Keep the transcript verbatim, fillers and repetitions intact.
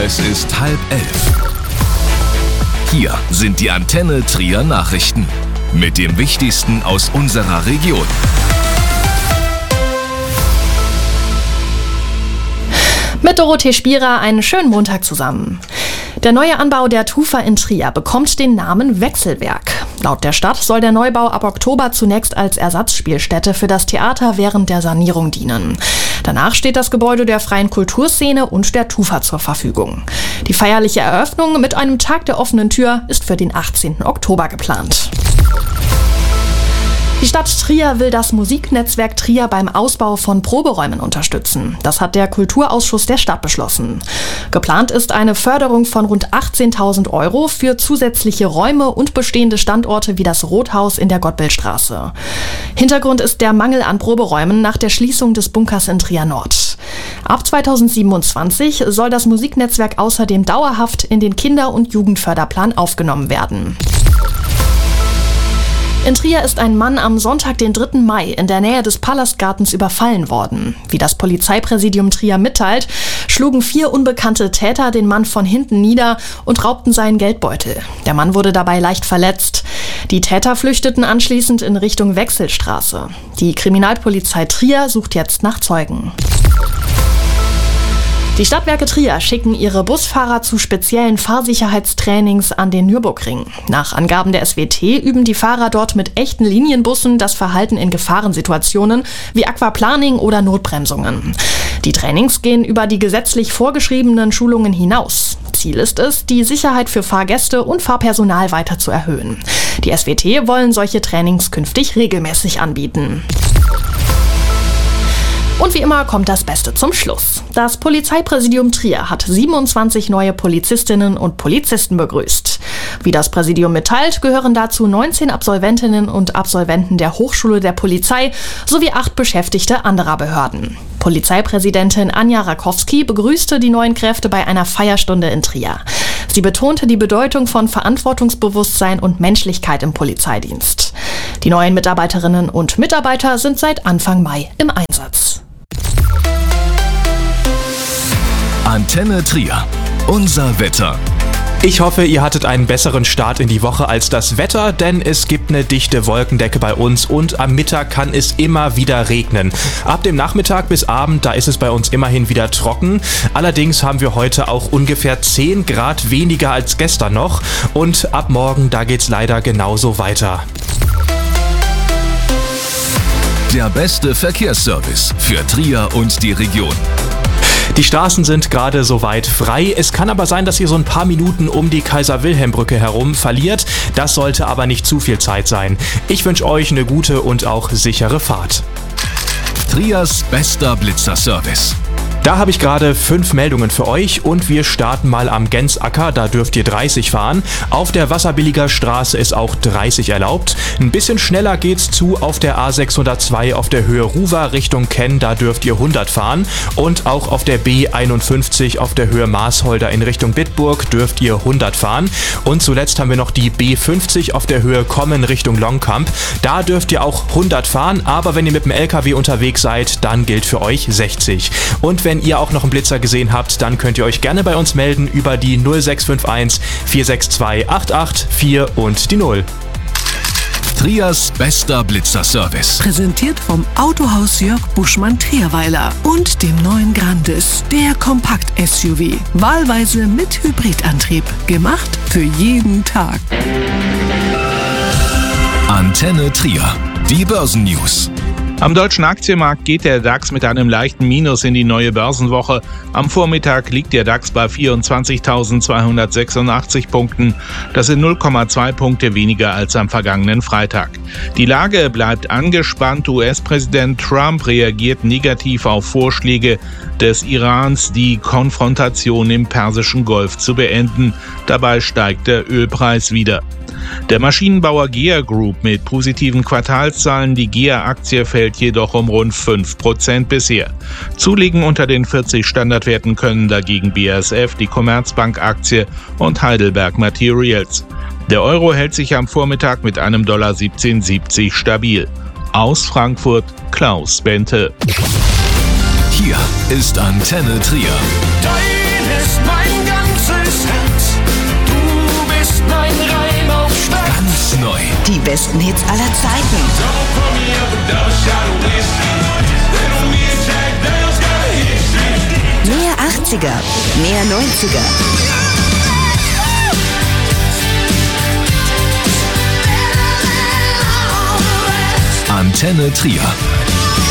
Es ist halb elf. Hier sind die Antenne Trier Nachrichten mit dem Wichtigsten aus unserer Region. Mit Dorothee Spierer einen schönen Montag zusammen. Der neue Anbau der Tufa in Trier bekommt den Namen Wechselwerk. Laut der Stadt soll der Neubau ab Oktober zunächst als Ersatzspielstätte für das Theater während der Sanierung dienen. Danach steht das Gebäude der freien Kulturszene und der Tufa zur Verfügung. Die feierliche Eröffnung mit einem Tag der offenen Tür ist für den achtzehnten Oktober geplant. Die Stadt Trier will das Musiknetzwerk Trier beim Ausbau von Proberäumen unterstützen. Das hat der Kulturausschuss der Stadt beschlossen. Geplant ist eine Förderung von rund achtzehntausend Euro für zusätzliche Räume und bestehende Standorte wie das Rothaus in der Gottbildstraße. Hintergrund ist der Mangel an Proberäumen nach der Schließung des Bunkers in Trier Nord. Ab zweitausendsiebenundzwanzig soll das Musiknetzwerk außerdem dauerhaft in den Kinder- und Jugendförderplan aufgenommen werden. In Trier ist ein Mann am Sonntag, den dritten Mai, in der Nähe des Palastgartens überfallen worden. Wie das Polizeipräsidium Trier mitteilt, schlugen vier unbekannte Täter den Mann von hinten nieder und raubten seinen Geldbeutel. Der Mann wurde dabei leicht verletzt. Die Täter flüchteten anschließend in Richtung Wechselstraße. Die Kriminalpolizei Trier sucht jetzt nach Zeugen. Die Stadtwerke Trier schicken ihre Busfahrer zu speziellen Fahrsicherheitstrainings an den Nürburgring. Nach Angaben der S W T üben die Fahrer dort mit echten Linienbussen das Verhalten in Gefahrensituationen wie Aquaplaning oder Notbremsungen. Die Trainings gehen über die gesetzlich vorgeschriebenen Schulungen hinaus. Ziel ist es, die Sicherheit für Fahrgäste und Fahrpersonal weiter zu erhöhen. Die S W T wollen solche Trainings künftig regelmäßig anbieten. Und wie immer kommt das Beste zum Schluss. Das Polizeipräsidium Trier hat siebenundzwanzig neue Polizistinnen und Polizisten begrüßt. Wie das Präsidium mitteilt, gehören dazu neunzehn Absolventinnen und Absolventen der Hochschule der Polizei sowie acht Beschäftigte anderer Behörden. Polizeipräsidentin Anja Rakowski begrüßte die neuen Kräfte bei einer Feierstunde in Trier. Sie betonte die Bedeutung von Verantwortungsbewusstsein und Menschlichkeit im Polizeidienst. Die neuen Mitarbeiterinnen und Mitarbeiter sind seit Anfang Mai im Einsatz. Antenne Trier. Unser Wetter. Ich hoffe, ihr hattet einen besseren Start in die Woche als das Wetter, denn es gibt eine dichte Wolkendecke bei uns und am Mittag kann es immer wieder regnen. Ab dem Nachmittag bis Abend, da ist es bei uns immerhin wieder trocken. Allerdings haben wir heute auch ungefähr zehn Grad weniger als gestern noch und ab morgen, da geht's leider genauso weiter. Der beste Verkehrsservice für Trier und die Region. Die Straßen sind gerade soweit frei. Es kann aber sein, dass ihr so ein paar Minuten um die Kaiser-Wilhelm-Brücke herum verliert. Das sollte aber nicht zu viel Zeit sein. Ich wünsche euch eine gute und auch sichere Fahrt. Triers bester Blitzerservice. Da habe ich gerade fünf Meldungen für euch und wir starten mal am Gensacker, da dürft ihr dreißig fahren. Auf der Wasserbilliger Straße ist auch dreißig erlaubt. Ein bisschen schneller geht's zu auf der A sechshundertzwei auf der Höhe Ruwa Richtung Kenn, da dürft ihr hundert fahren. Und auch auf der B einundfünfzig auf der Höhe Maasholder in Richtung Bitburg dürft ihr hundert fahren. Und zuletzt haben wir noch die B fünfzig auf der Höhe Kommen Richtung Longkamp. Da dürft ihr auch hundert fahren, aber wenn ihr mit dem L K W unterwegs seid, dann gilt für euch sechzig. Und wenn ihr auch noch einen Blitzer gesehen habt, dann könnt ihr euch gerne bei uns melden über die null sechs fünf eins vier sechs zwei acht acht vier und die null. Triers bester Blitzerservice. Präsentiert vom Autohaus Jörg Buschmann-Trierweiler und dem neuen Grandis, der Kompakt-S U V. Wahlweise mit Hybridantrieb. Gemacht für jeden Tag. Antenne Trier. Die Börsennews. Am deutschen Aktienmarkt geht der DAX mit einem leichten Minus in die neue Börsenwoche. Am Vormittag liegt der DAX bei vierundzwanzigtausendzweihundertsechsundachtzig Punkten. Das sind null Komma zwei Punkte weniger als am vergangenen Freitag. Die Lage bleibt angespannt. U S-Präsident Trump reagiert negativ auf Vorschläge des Irans, die Konfrontation im Persischen Golf zu beenden. Dabei steigt der Ölpreis wieder. Der Maschinenbauer G E A Group mit positiven Quartalszahlen, die G E A-Aktie fällt jedoch um rund fünf Prozent bisher. Zulegen unter den vierzig Standardwerten können dagegen B A S F, die Commerzbank-Aktie und Heidelberg Materials. Der Euro hält sich am Vormittag mit einem Dollar siebzehn siebzig stabil. Aus Frankfurt, Klaus Bente. Hier ist Antenne Trier. Dein ist mein Gang. Die besten Hits aller Zeiten. Mehr achtziger, mehr neunziger. Antenne Trier.